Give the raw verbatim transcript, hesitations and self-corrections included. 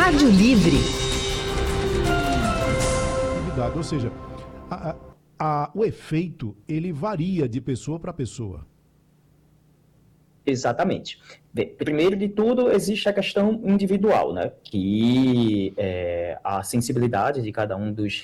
Rádio Livre. Ou seja, a, a, a, o efeito, ele varia de pessoa para pessoa. Exatamente. Primeiro de tudo, existe a questão individual, né? Que é, a sensibilidade de cada um dos